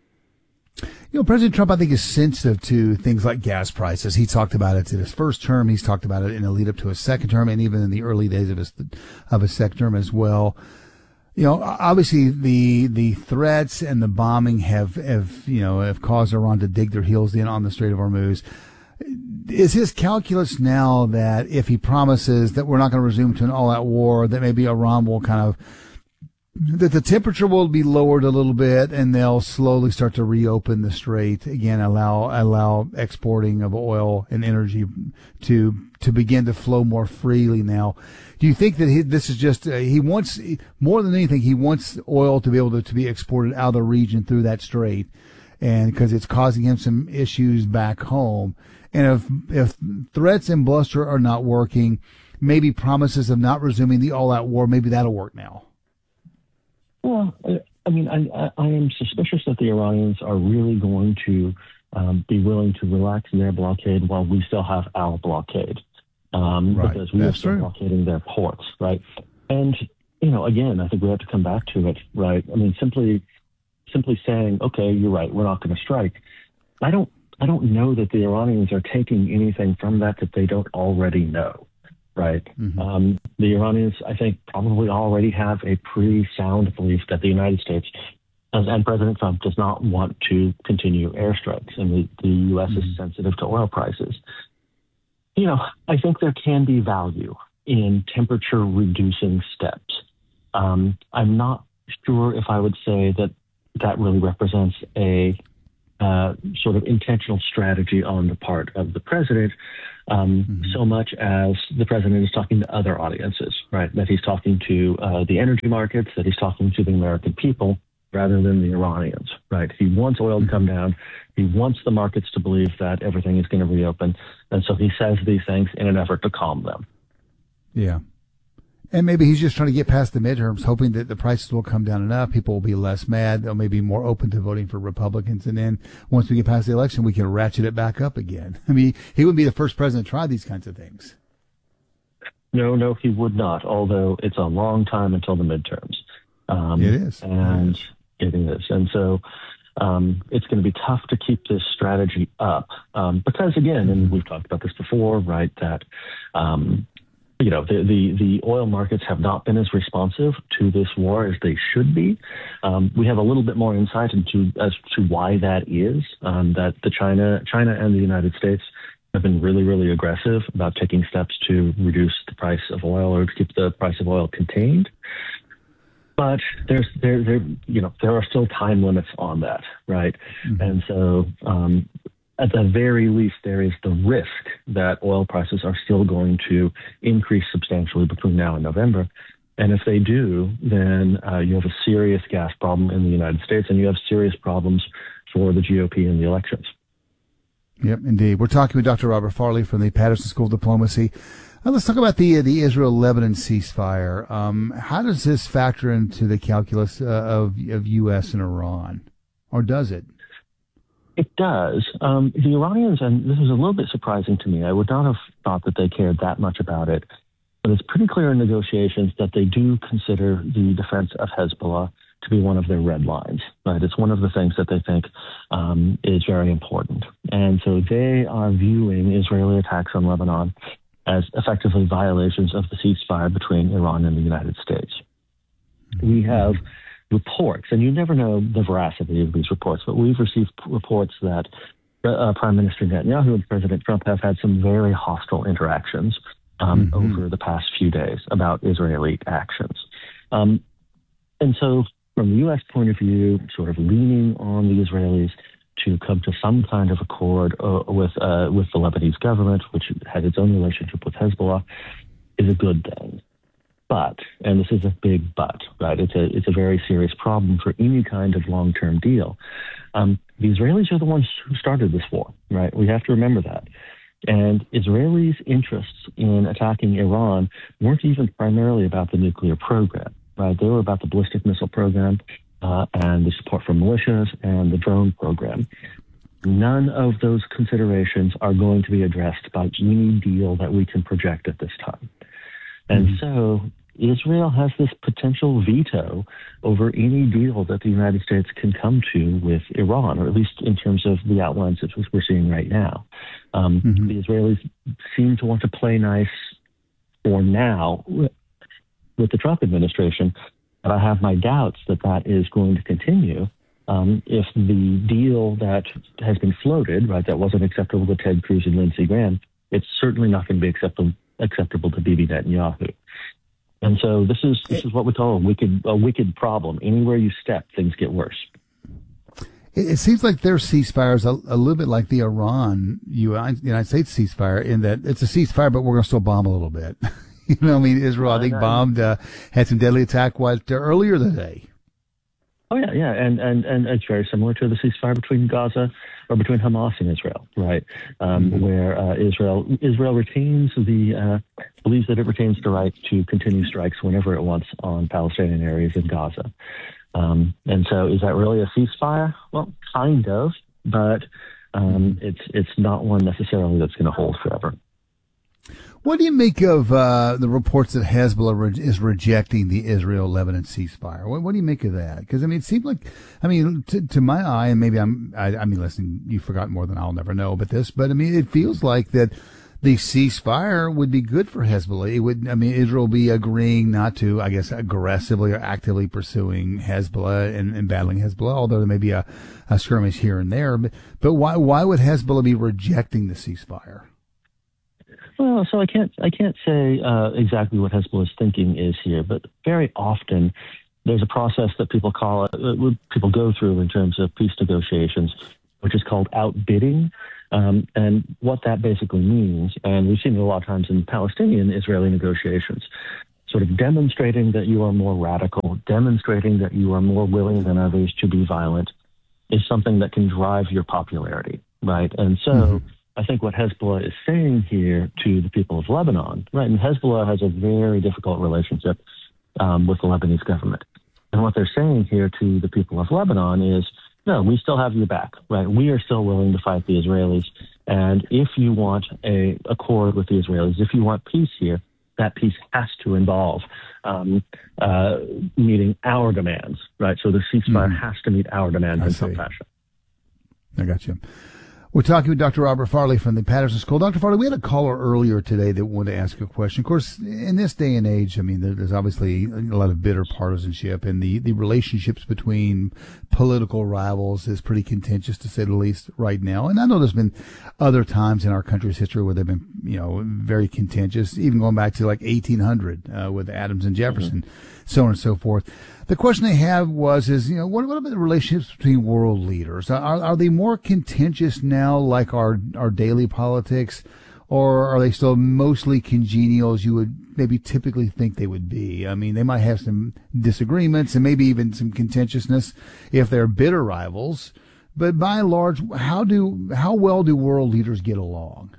You know, President Trump, I think, is sensitive to things like gas prices. He talked about it in his first term. He's talked about it in the lead up to his second term, and even in the early days of his of his second term as well. You know, obviously the the threats and the bombing have have you know have caused Iran to dig their heels in on the Strait of Hormuz. Is his calculus now that if he promises that we're not going to resume to an all-out war, that maybe Iran will kind of that the temperature will be lowered a little bit and they'll slowly start to reopen the strait again, allow allow exporting of oil and energy to to begin to flow more freely now? Do you think that he, this is just uh, he wants more than anything he wants oil to be able to, to be exported out of the region through that strait, and because it's causing him some issues back home? And if if threats and bluster are not working, maybe promises of not resuming the all-out war, maybe that'll work now. Well, I mean, I, I am suspicious that the Iranians are really going to um, be willing to relax their blockade while we still have our blockade. um, Right. because we That's are still true. blockading their ports, right? And, you know, again, I think we have to come back to it, right? I mean, simply simply saying, okay, you're right, we're not going to strike. I don't I don't know that the Iranians are taking anything from that that they don't already know, right? Mm-hmm. Um, the Iranians, I think, probably already have a pretty sound belief that the United States and, and President Trump does not want to continue airstrikes, and the, the U S mm-hmm. is sensitive to oil prices. You know, I think there can be value in temperature-reducing steps. Um, I'm not sure if I would say that that really represents a uh, sort of intentional strategy on the part of the president, um, mm-hmm. so much as the president is talking to other audiences, right? That he's talking to uh, the energy markets, that he's talking to the American people, rather than the Iranians, right? He wants oil to come down. He wants the markets to believe that everything is going to reopen. And so he says these things in an effort to calm them. Yeah. And maybe he's just trying to get past the midterms, hoping that the prices will come down enough. People will be less mad. They'll maybe be more open to voting for Republicans. And then once we get past the election, we can ratchet it back up again. I mean, he wouldn't be the first president to try these kinds of things. No, no, he would not, although it's a long time until the midterms. Um, it is. And it is. It is. And so um, it's going to be tough to keep this strategy up um, because, again, and we've talked about this before, right, that, um, you know, the, the, the oil markets have not been as responsive to this war as they should be. Um, we have a little bit more insight into as to why that is, um, that the China, China and the United States have been really, really aggressive about taking steps to reduce the price of oil or to keep the price of oil contained. But there's there there you know there are still time limits on that, right? Mm-hmm. And so um, at the very least, there is the risk that oil prices are still going to increase substantially between now and November. And if they do, then uh, you have a serious gas problem in the United States, and you have serious problems for the G O P in the elections. Yep, indeed. We're talking with Doctor Robert Farley from the Patterson School of Diplomacy. Uh, let's talk about the uh, the Israel-Lebanon ceasefire. Um, how does this factor into the calculus uh, of of U S and Iran, or does it? It does. Um, the Iranians, and this is a little bit surprising to me, I would not have thought that they cared that much about it, but it's pretty clear in negotiations that they do consider the defense of Hezbollah to be one of their red lines, right? It's one of the things that they think um, is very important. And so they are viewing Israeli attacks on Lebanon as effectively violations of the ceasefire between Iran and the United States. We have reports, and you never know the veracity of these reports, but we've received reports that uh, Prime Minister Netanyahu and President Trump have had some very hostile interactions um, mm-hmm. over the past few days about Israeli actions. Um, and so from the U S point of view, sort of leaning on the Israelis to come to some kind of accord uh, with uh, with the Lebanese government, which had its own relationship with Hezbollah, is a good thing. But, and this is a big but, right? It's a it's a very serious problem for any kind of long-term deal. Um, the Israelis are the ones who started this war, right? We have to remember that. And Israelis' interests in attacking Iran weren't even primarily about the nuclear program, right? They were about the ballistic missile program uh, and the support for militias and the drone program. None of those considerations are going to be addressed by any deal that we can project at this time. And mm-hmm. so Israel has this potential veto over any deal that the United States can come to with Iran, or at least in terms of the outlines that we're seeing right now. Um, mm-hmm. The Israelis seem to want to play nice for now with the Trump administration, but I have my doubts that that is going to continue. Um, if the deal that has been floated, right, that wasn't acceptable to Ted Cruz and Lindsey Graham, it's certainly not going to be acceptable acceptable to Bibi Netanyahu. And so this is this is what we call a wicked a wicked problem. Anywhere you step, things get worse. It, it seems like their ceasefire is a, a little bit like the Iran United States ceasefire, in that it's a ceasefire, but we're going to still bomb a little bit. You know, I mean, Israel, I think, bombed, uh, had some deadly attack what, uh, earlier today. Oh, yeah, yeah. And, and, and it's very similar to the ceasefire between Gaza or between Hamas and Israel, right? Um, mm-hmm. Where uh, Israel Israel retains the, uh, believes that it retains the right to continue strikes whenever it wants on Palestinian areas in Gaza. Um, and so is that really a ceasefire? Well, kind of, but um, it's, it's not one necessarily that's going to hold forever. What do you make of uh, the reports that Hezbollah re- is rejecting the Israel-Lebanon ceasefire? What, what do you make of that? Because I mean, it seemed like, I mean, to, to my eye, and maybe I'm, I, I mean, listen, you've forgotten more than I'll never know about this, but I mean, it feels like that the ceasefire would be good for Hezbollah. It would, I mean, Israel be agreeing not to, I guess, aggressively or actively pursuing Hezbollah and, and battling Hezbollah, although there may be a, a skirmish here and there. But, but why, why would Hezbollah be rejecting the ceasefire? Well, so I can't I can't say uh, exactly what Hezbollah's thinking is here, but very often there's a process that people call it, uh, people go through in terms of peace negotiations, which is called outbidding. Um, and what that basically means, and we've seen it a lot of times in Palestinian-Israeli negotiations, sort of demonstrating that you are more radical, demonstrating that you are more willing than others to be violent, is something that can drive your popularity, right? And so. Mm-hmm. I think what Hezbollah is saying here to the people of Lebanon, right, and Hezbollah has a very difficult relationship um, with the Lebanese government. And what they're saying here to the people of Lebanon is, no, we still have your back, right? We are still willing to fight the Israelis. And if you want a accord with the Israelis, if you want peace here, that peace has to involve um, uh, meeting our demands, right? So the ceasefire mm-hmm. has to meet our demands I in see. some fashion. I got you. We're talking with Doctor Robert Farley from the Patterson School. Doctor Farley, we had a caller earlier today that wanted to ask a question. Of course, in this day and age, I mean, there's obviously a lot of bitter partisanship, and the, the relationships between political rivals is pretty contentious, to say the least, right now. And I know there's been other times in our country's history where they've been, you know, very contentious, even going back to like eighteen hundred uh, with Adams and Jefferson, mm-hmm. so on and so forth. The question they have was, is, you know, what, what about the relationships between world leaders? Are, are they more contentious now, like our, our daily politics, or are they still mostly congenial as you would maybe typically think they would be? I mean, they might have some disagreements and maybe even some contentiousness if they're bitter rivals. But by and large, how do, how well do world leaders get along?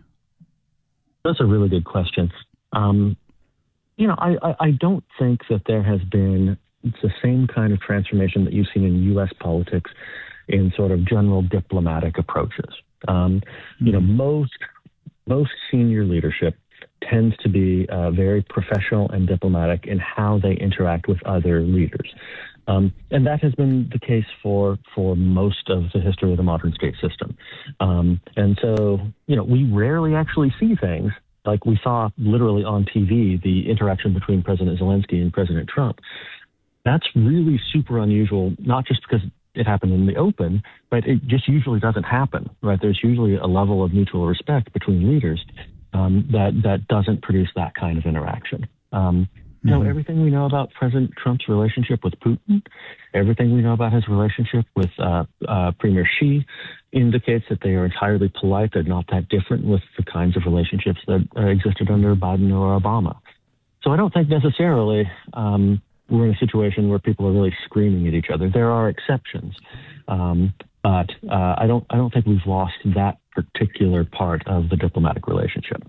That's a really good question. Um, you know, I, I, I don't think that there has been it's the same kind of transformation that you've seen in U S politics in sort of general diplomatic approaches. Um, mm-hmm. You know, most most senior leadership tends to be uh, very professional and diplomatic in how they interact with other leaders. Um, and that has been the case for for most of the history of the modern state system. Um, and so, you know, we rarely actually see things like we saw literally on T V, the interaction between President Zelensky and President Trump. That's really super unusual, not just because it happened in the open, but it just usually doesn't happen, right? There's usually a level of mutual respect between leaders um, that, that doesn't produce that kind of interaction. Um, mm-hmm. You know, everything we know about President Trump's relationship with Putin, everything we know about his relationship with uh, uh, Premier Xi indicates that they are entirely polite. They're not that different with the kinds of relationships that uh, existed under Biden or Obama. So I don't think necessarily um, we're in a situation where people are really screaming at each other. There are exceptions, um, but uh, I don't. I don't think we've lost that particular part of the diplomatic relationship.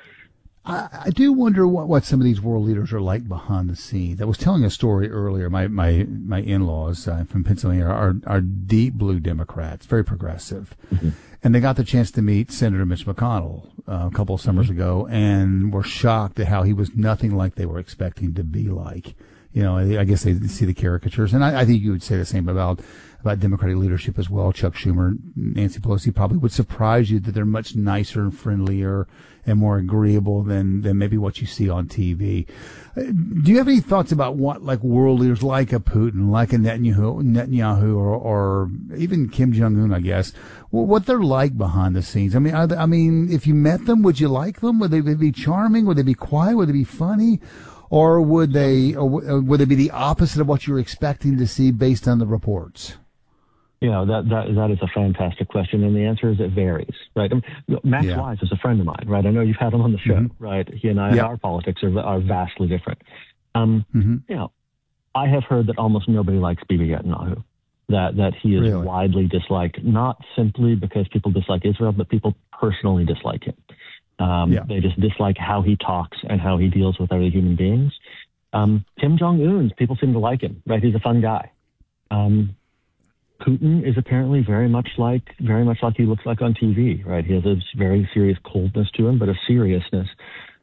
I, I do wonder what, what some of these world leaders are like behind the scenes. I was telling a story earlier. My my my in-laws uh, from Pennsylvania are are deep blue Democrats, very progressive, mm-hmm. and they got the chance to meet Senator Mitch McConnell uh, a couple of summers mm-hmm. ago, and were shocked at how he was nothing like they were expecting to be like. You know, I guess they see the caricatures, and I, I think you would say the same about about Democratic leadership as well. Chuck Schumer, Nancy Pelosi probably would surprise you that they're much nicer and friendlier and more agreeable than than maybe what you see on T V. Do you have any thoughts about what, like, world leaders like a Putin, like a Netanyahu, Netanyahu, or, or even Kim Jong Un, I guess, what they're like behind the scenes? I mean, are they, I mean, if you met them, would you like them? Would they be charming? Would they be quiet? Would they be funny? Or would they, or would it be the opposite of what you're expecting to see based on the reports? Yeah, that that that is a fantastic question, and the answer is it varies, right? I mean, Max yeah. Wise is a friend of mine, right? I know you've had him on the show, mm-hmm. right? He and I, yep. our politics are are vastly different. Um, mm-hmm. You know, I have heard that almost nobody likes Bibi Netanyahu, that that he is really? widely disliked, not simply because people dislike Israel, but people personally dislike him. Um, yeah. They just dislike how he talks and how he deals with other human beings. Um, Kim Jong-un, people seem to like him, right? He's a fun guy. Um, Putin is apparently very much like very much like he looks like on T V, right? He has a very serious coldness to him, but a seriousness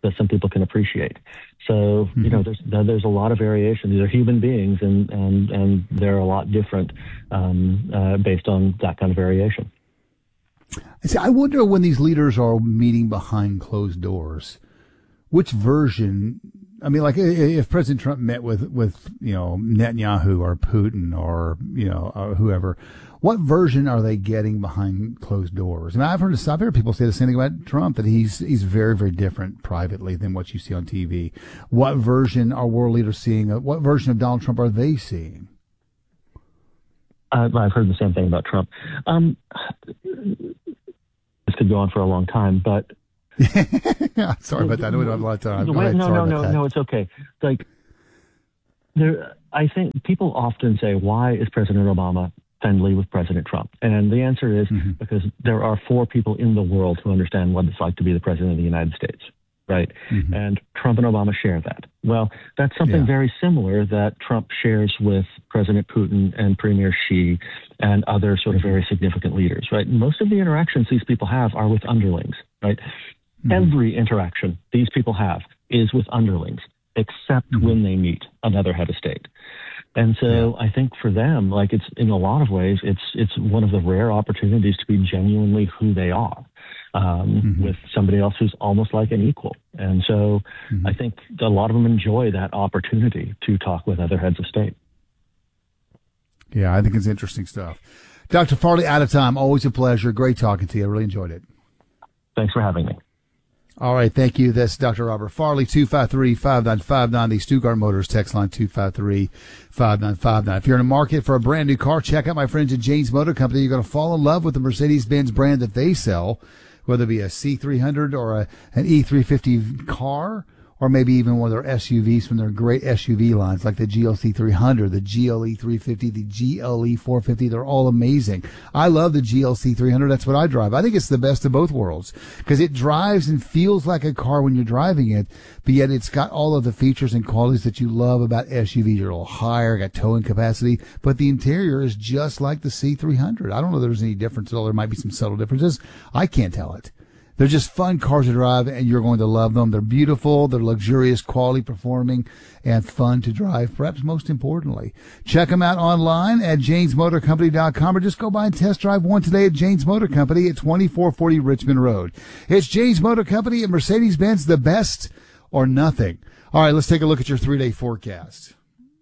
that some people can appreciate. So, Mm-hmm. you know, there's there's a lot of variation. These are human beings, and and and they're a lot different um, uh, based on that kind of variation. See, I wonder when these leaders are meeting behind closed doors, which version. I mean, like if President Trump met with, with you know Netanyahu or Putin or you know or whoever, what version are they getting behind closed doors? I mean, I've heard I've heard people say the same thing about Trump, that he's he's very very different privately than what you see on T V. What version are world leaders seeing? What version of Donald Trump are they seeing? Uh, I've heard the same thing about Trump. Um, this could go on for a long time, but. Sorry about that. I know we don't have a lot of time. Go Wait, ahead. no, Sorry no, about no, that. no. It's okay. Like, there, I think people often say, "Why is President Obama friendly with President Trump?" And the answer is mm-hmm. because there are four people in the world who understand what it's like to be the president of the United States, right? Mm-hmm. And Trump and Obama share that. Well, that's something Yeah. very similar that Trump shares with President Putin and Premier Xi and other sort of very significant leaders, right? Most of the interactions these people have are with underlings, right? Mm-hmm. Every interaction these people have is with underlings, except mm-hmm. when they meet another head of state. And so yeah. I think for them, like it's in a lot of ways, it's it's one of the rare opportunities to be genuinely who they are um, mm-hmm. with somebody else who's almost like an equal. And so mm-hmm. I think a lot of them enjoy that opportunity to talk with other heads of state. Yeah, I think it's interesting stuff. Doctor Farley, out of time. Always a pleasure. Great talking to you. I really enjoyed it. Thanks for having me. All right, thank you. That's Doctor Robert Farley, two five three, five nine five nine, the Stuttgart Motors text line, two five three, five nine five nine. If you're in the market for a brand new car, check out my friends at James Motor Company. You're going to fall in love with the Mercedes-Benz brand that they sell, whether it be a C three hundred or a, an E three fifty car, or maybe even one of their S U Vs from their great S U V lines, like the G L C three hundred, the G L E three fifty, the G L E four fifty. They're all amazing. I love the G L C three hundred. That's what I drive. I think it's the best of both worlds because it drives and feels like a car when you're driving it, but yet it's got all of the features and qualities that you love about S U Vs. You're a little higher, got towing capacity, but the interior is just like the C three hundred. I don't know if there's any difference at all. There might be some subtle differences. I can't tell it. They're just fun cars to drive, and you're going to love them. They're beautiful, they're luxurious, quality performing, and fun to drive, perhaps most importantly. Check them out online at janes motor company dot com, or just go by and test drive one today at Janes Motor Company at twenty-four forty Richmond Road. It's Janes Motor Company and Mercedes-Benz, the best or nothing. All right, let's take a look at your three-day forecast.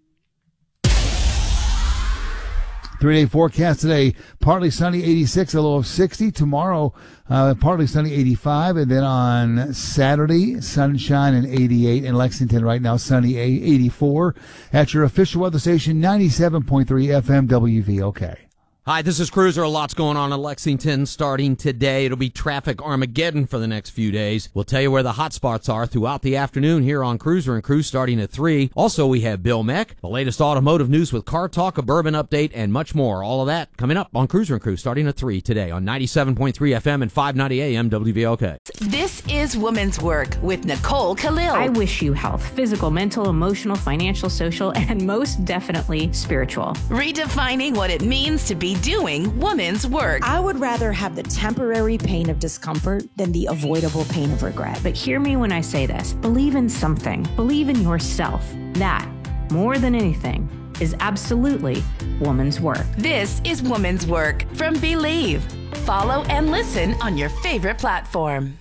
Three-day forecast today, partly sunny, eighty-six, a low of sixty. Tomorrow, uh, partly sunny, eighty-five. And then on Saturday, sunshine and eighty-eight. In Lexington right now, sunny, eighty-four. At your official weather station, ninety-seven point three F M W V O K. Hi, this is Cruiser. A lot's going on in Lexington starting today. It'll be traffic Armageddon for the next few days. We'll tell you where the hot spots are throughout the afternoon here on Cruiser and Cruise starting at three. Also, we have Bill Meck, the latest automotive news with Car Talk, a bourbon update, and much more. All of that coming up on Cruiser and Cruise starting at three today on ninety-seven point three F M and five ninety A M W V O K. This is Woman's Work with Nicole Khalil. I wish you health, physical, mental, emotional, financial, social, and most definitely spiritual. Redefining what it means to be doing woman's work. I would rather have the temporary pain of discomfort than the avoidable pain of regret. But hear me when I say this. Believe in something. Believe in yourself. That, more than anything, is absolutely woman's work. This is Woman's Work from Believe. Follow and listen on your favorite platform.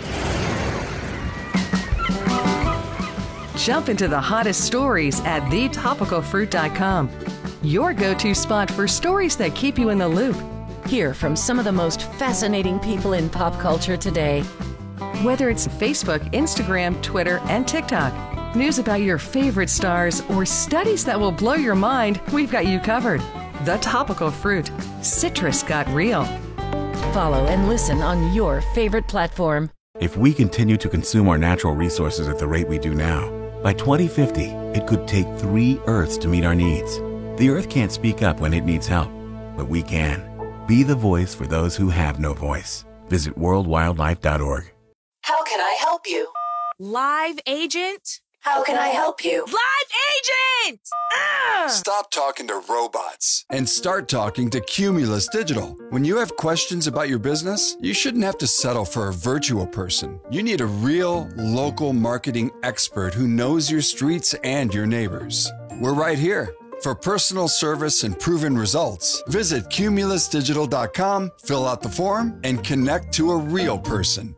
Jump into the hottest stories at the topical fruit dot com. Your go-to spot for stories that keep you in the loop. Hear from some of the most fascinating people in pop culture today. Whether it's Facebook, Instagram, Twitter, and TikTok, news about your favorite stars, or studies that will blow your mind, we've got you covered. The Topical Fruit. Citrus got real. Follow and listen on your favorite platform. If we continue to consume our natural resources at the rate we do now, by twenty fifty, it could take three Earths to meet our needs. The Earth can't speak up when it needs help, but we can. Be the voice for those who have no voice. Visit world wildlife dot org. How can I help you? Live Agent? How can I help you? Live agent! Ah! Stop talking to robots and start talking to Cumulus Digital. When you have questions about your business, you shouldn't have to settle for a virtual person. You need a real, local marketing expert who knows your streets and your neighbors. We're right here. For personal service and proven results, visit cumulus digital dot com, fill out the form, and connect to a real person.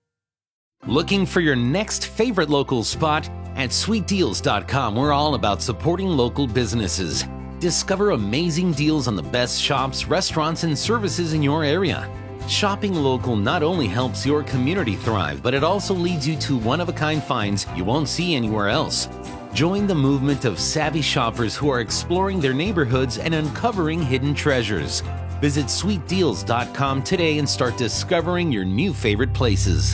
Looking for your next favorite local spot? At sweet deals dot com, we're all about supporting local businesses. Discover amazing deals on the best shops, restaurants, and services in your area. Shopping local not only helps your community thrive, but it also leads you to one-of-a-kind finds you won't see anywhere else. Join the movement of savvy shoppers who are exploring their neighborhoods and uncovering hidden treasures. Visit sweet deals dot com today and start discovering your new favorite places.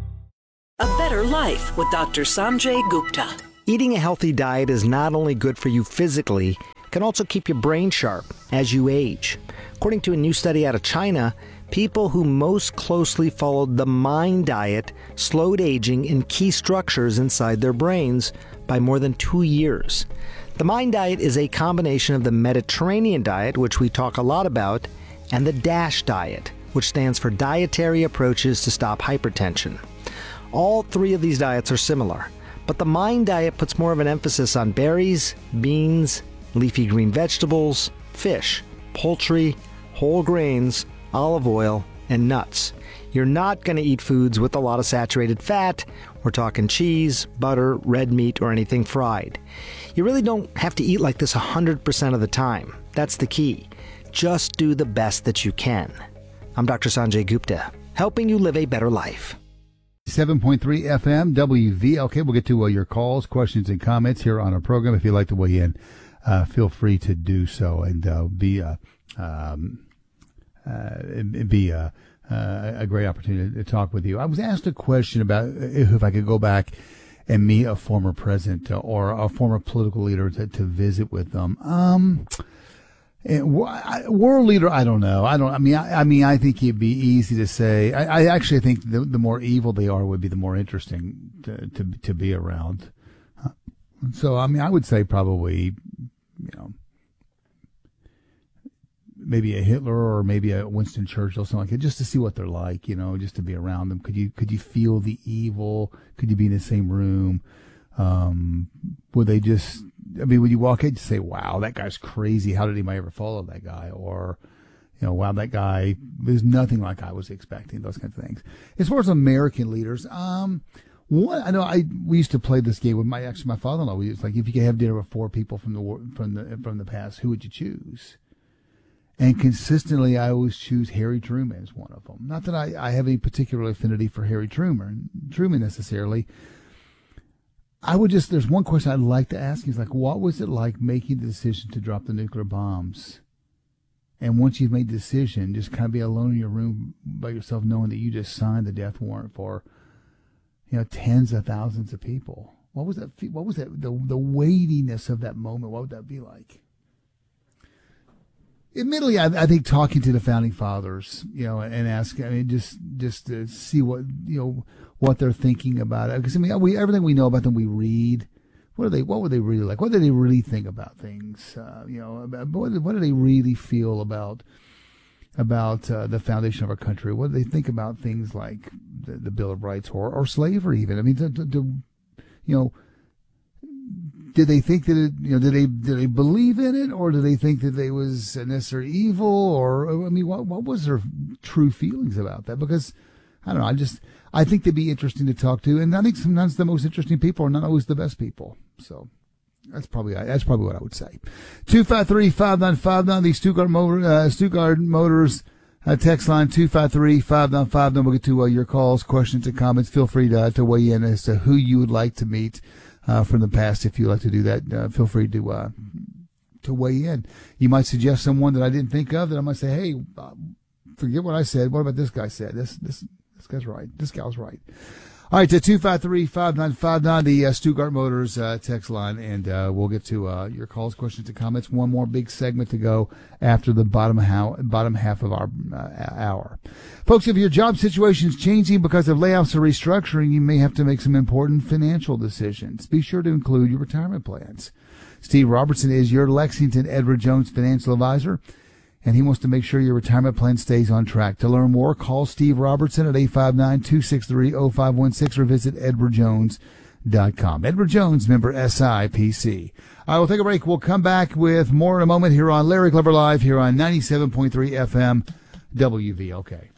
A Better Life with Doctor Sanjay Gupta. Eating a healthy diet is not only good for you physically, it can also keep your brain sharp as you age. According to a new study out of China, people who most closely followed the MIND diet slowed aging in key structures inside their brains by more than two years. The MIND diet is a combination of the Mediterranean diet, which we talk a lot about, and the DASH diet, which stands for Dietary Approaches to Stop Hypertension. All three of these diets are similar, but the MIND diet puts more of an emphasis on berries, beans, leafy green vegetables, fish, poultry, whole grains, olive oil, and nuts. You're not going to eat foods with a lot of saturated fat. We're talking cheese, butter, red meat, or anything fried. You really don't have to eat like this one hundred percent of the time. That's the key. Just do the best that you can. I'm Doctor Sanjay Gupta, helping you live a better life. seven point three F M, W V L K. We'll get to uh, your calls, questions, and comments here on our program. If you'd like to weigh in, uh, feel free to do so and uh, be uh, um, uh, it'd be uh, uh, a great opportunity to talk with you. I was asked a question about if I could go back and meet a former president or a former political leader to, to visit with them. Um, And world leader, I don't know. I don't. I mean, I, I mean, I think it'd be easy to say. I, I actually think the, the more evil they are would be the more interesting to to, to be around. So, I mean, I would say probably, you know, maybe a Hitler or maybe a Winston Churchill, something like that, just to see what they're like. You know, just to be around them. Could you could you feel the evil? Could you be in the same room? Um, would they just? I mean, when you walk in, you say, wow, that guy's crazy. How did anybody ever follow that guy? Or, you know, wow, that guy is nothing like I was expecting, those kinds of things. As far as American leaders, um, one, I know I, we used to play this game with my, actually my father-in-law. We was like, if you could have dinner with four people from the, from the, from the past, who would you choose? And consistently, I always choose Harry Truman as one of them. Not that I, I have any particular affinity for Harry Truman, Truman necessarily. I would just, there's one question I'd like to ask you. Is like, what was it like making the decision to drop the nuclear bombs? And once you've made the decision, just kind of be alone in your room by yourself knowing that you just signed the death warrant for, you know, tens of thousands of people. What was that, what was that, the, the weightiness of that moment? What would that be like? Admittedly, I, I think talking to the founding fathers, you know, and ask, I mean, just, just to see what, you know, what they're thinking about it. Because, I mean, we, everything we know about them, we read. What are they, what were they really like? What do they really think about things? Uh, you know, about, what, what do they really feel about, about, uh, the foundation of our country? What do they think about things like the, the Bill of Rights or, or slavery even? I mean, to, to, to, you know, did they think that it, you know, did they, did they believe in it, or did they think that they was a necessary evil, or, I mean, what, what was their true feelings about that? Because, I don't know, I just, I think they'd be interesting to talk to, and I think sometimes the most interesting people are not always the best people. So, that's probably, that's probably what I would say. two five three, five nine five nine, the Stuttgart Motor, uh, Stuttgart Motors, uh, text line two five three, five nine five nine. We'll get to, uh, your calls, questions, and comments. Feel free to, uh, to weigh in as to who you would like to meet. Uh, from the past, if you'd like to do that, uh, feel free to uh, to weigh in. You might suggest someone that I didn't think of that I might say, hey, uh, forget what I said. What about this guy said? This this this guy's right. This gal's right. All right, to two five three, five nine five nine, the uh, Stuttgart Motors uh, text line, and uh, we'll get to uh, your calls, questions, and comments. One more big segment to go after the bottom, how, bottom half of our uh, hour. Folks, if your job situation is changing because of layoffs or restructuring, you may have to make some important financial decisions. Be sure to include your retirement plans. Steve Robertson is your Lexington Edward Jones financial advisor, and he wants to make sure your retirement plan stays on track. To learn more, call Steve Robertson at eight five nine, two six three, zero five one six or visit edward jones dot com. Edward Jones, member S I P C. All right, we'll take a break. We'll come back with more in a moment here on Larry Glover Live here on ninety-seven point three F M W V L K.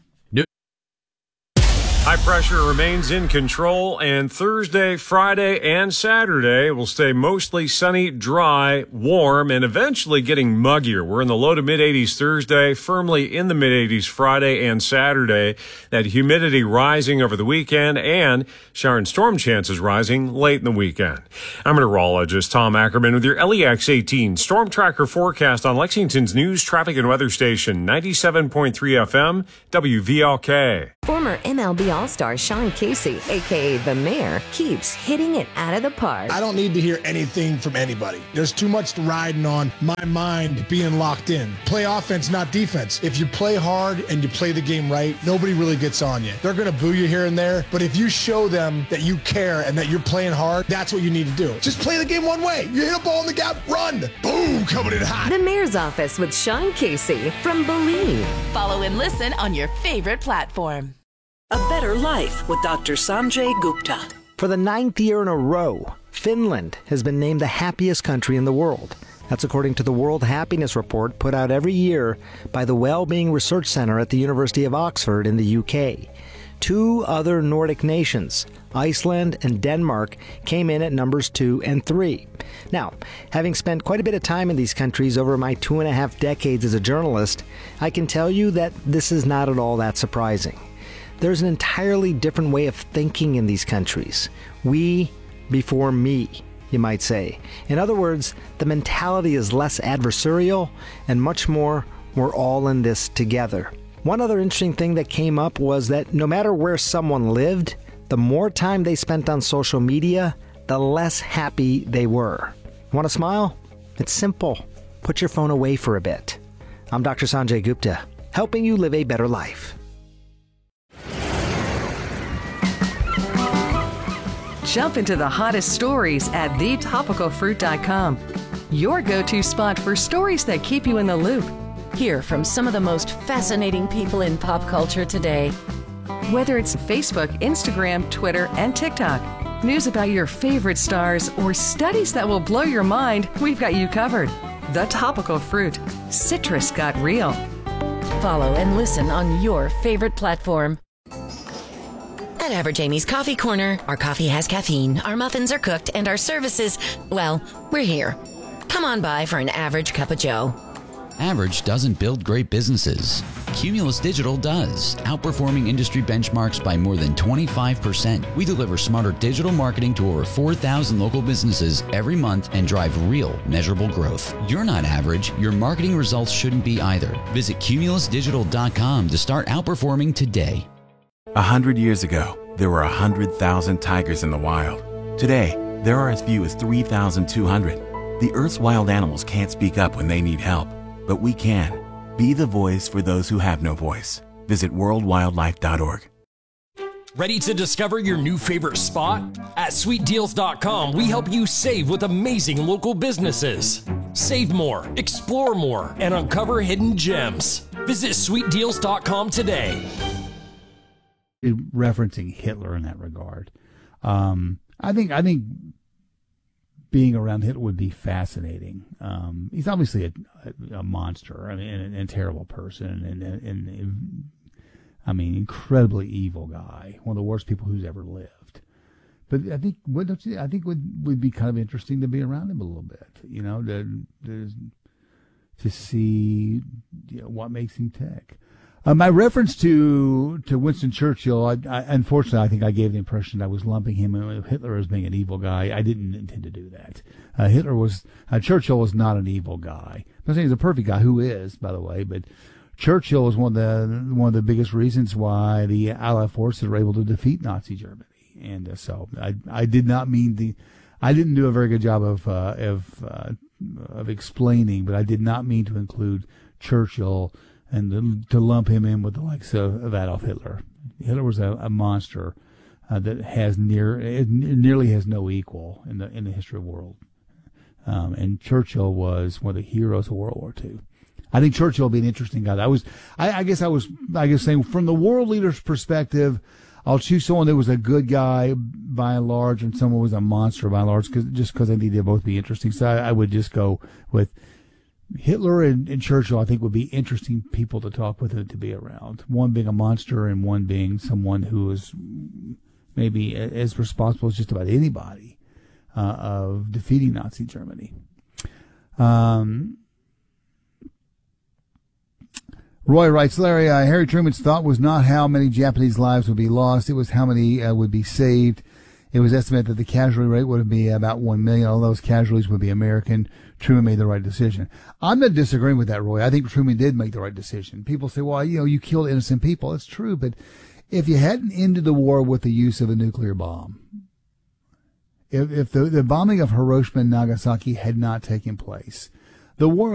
High pressure remains in control, and Thursday, Friday, and Saturday will stay mostly sunny, dry, warm, and eventually getting muggier. We're in the low to mid eighties Thursday, firmly in the mid eighties Friday and Saturday. That humidity rising over the weekend, and shower and storm chances rising late in the weekend. I'm meteorologist Tom Ackerman with your L E X eighteen Storm Tracker forecast on Lexington's news, traffic, and weather station, ninety-seven point three F M, W V L K. Former M L B All-Star Sean Casey, a k a. The Mayor, keeps hitting it out of the park. I don't need to hear anything from anybody. There's too much riding on my mind being locked in. Play offense, not defense. If you play hard and you play the game right, nobody really gets on you. They're going to boo you here and there, but if you show them that you care and that you're playing hard, that's what you need to do. Just play the game one way. You hit a ball in the gap, run. Boom, coming in hot. The Mayor's Office with Sean Casey from Believe. Follow and listen on your favorite platform. A Better Life with Doctor Sanjay Gupta. For the ninth year in a row, Finland has been named the happiest country in the world. That's according to the World Happiness Report put out every year by the Wellbeing Research Center at the University of Oxford in the U K. Two other Nordic nations, Iceland and Denmark, came in at numbers two and three. Now, having spent quite a bit of time in these countries over my two and a half decades as a journalist, I can tell you that this is not at all that surprising. There's an entirely different way of thinking in these countries. We before me, you might say. In other words, the mentality is less adversarial and much more, we're all in this together. One other interesting thing that came up was that no matter where someone lived, the more time they spent on social media, the less happy they were. Want to smile? It's simple. Put your phone away for a bit. I'm Doctor Sanjay Gupta, helping you live a better life. Jump into the hottest stories at the topical fruit dot com. Your go-to spot for stories that keep you in the loop. Hear from some of the most fascinating people in pop culture today. Whether it's Facebook, Instagram, Twitter, and TikTok, news about your favorite stars, or studies that will blow your mind, we've got you covered. The Topical Fruit. Citrus got real. Follow and listen on your favorite platform. At Average Amy's Coffee Corner, our coffee has caffeine, our muffins are cooked, and our services, well, we're here. Come on by for an average cup of joe. Average doesn't build great businesses. Cumulus Digital does, outperforming industry benchmarks by more than twenty-five percent. We deliver smarter digital marketing to over four thousand local businesses every month and drive real, measurable growth. You're not average. Your marketing results shouldn't be either. Visit cumulus digital dot com to start outperforming today. A hundred years ago, there were a hundred thousand tigers in the wild. Today, there are as few as three thousand two hundred. The Earth's wild animals can't speak up when they need help, but we can. Be the voice for those who have no voice. Visit world wildlife dot org. Ready to discover your new favorite spot? At sweet deals dot com, we help you save with amazing local businesses. Save more, explore more, and uncover hidden gems. Visit sweet deals dot com today. Referencing Hitler in that regard, um, I think I think being around Hitler would be fascinating. Um, he's obviously a, a, a monster, I mean, and, and a terrible person, and, and, and I mean, incredibly evil guy, one of the worst people who's ever lived. But I think what don't you, I think would would be kind of interesting to be around him a little bit, you know, to to, to see you know, what makes him tick. Uh, my reference to to Winston Churchill, I, I, unfortunately, I think I gave the impression I was lumping him in with Hitler as being an evil guy. I didn't intend to do that. Uh, Hitler was uh, Churchill was not an evil guy. I'm not saying he's a perfect guy, who is, by the way, but Churchill was one of the one of the biggest reasons why the Allied forces were able to defeat Nazi Germany. And uh, so I I did not mean the I didn't do a very good job of uh, of uh, of explaining, but I did not mean to include Churchill and to, to lump him in with the likes of, of Adolf Hitler. Hitler was a, a monster uh, that has near it nearly has no equal in the in the history of the world. Um, and Churchill was one of the heroes of World War Two. I think Churchill will be an interesting guy. I was, I, I guess I was, I guess saying from the world leader's perspective, I'll choose someone that was a good guy by and large, and someone was a monster by and large, cause, just because I think they'd both be interesting. So I, I would just go with Hitler and, and Churchill. I think would be interesting people to talk with and to be around. One being a monster, and one being someone who is maybe as responsible as just about anybody uh, of defeating Nazi Germany. Um. Roy writes, Larry, uh, Harry Truman's thought was not how many Japanese lives would be lost. It was how many uh, would be saved. It was estimated that the casualty rate would be about one million. All those casualties would be American. Truman made the right decision. I'm not disagreeing with that, Roy. I think Truman did make the right decision. People say, well, you know, you killed innocent people. It's true. But if you hadn't ended the war with the use of a nuclear bomb, if, if the, the bombing of Hiroshima and Nagasaki had not taken place, the war